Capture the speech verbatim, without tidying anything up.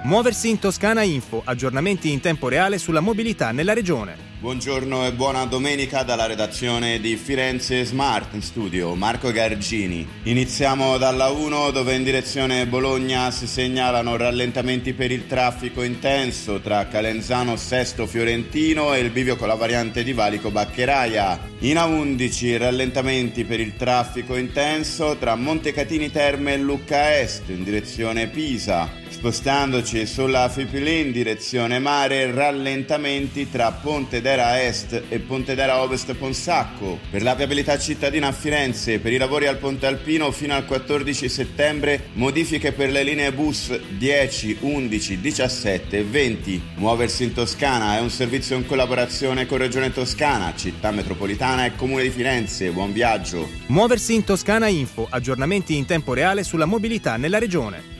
Muoversi in Toscana Info, aggiornamenti in tempo reale sulla mobilità nella regione. Buongiorno e buona domenica dalla redazione di Firenze Smart, in studio Marco Gargini. Iniziamo dalla uno, dove in direzione Bologna si segnalano rallentamenti per il traffico intenso tra Calenzano Sesto Fiorentino e il bivio con la variante di Valico Baccheraia. In A undici rallentamenti per il traffico intenso tra Montecatini Terme e Lucca Est in direzione Pisa. Spostandoci sulla Fipili in direzione mare, rallentamenti tra Pontedera Est e Pontedera Ovest Ponsacco. Per la viabilità cittadina a Firenze, per i lavori al Ponte Alpino fino al quattordici settembre, modifiche per le linee bus dieci, undici, diciassette e venti. Muoversi in Toscana è un servizio in collaborazione con Regione Toscana, Città Metropolitana e Comune di Firenze. Buon viaggio. Muoversi in Toscana Info, aggiornamenti in tempo reale sulla mobilità nella regione.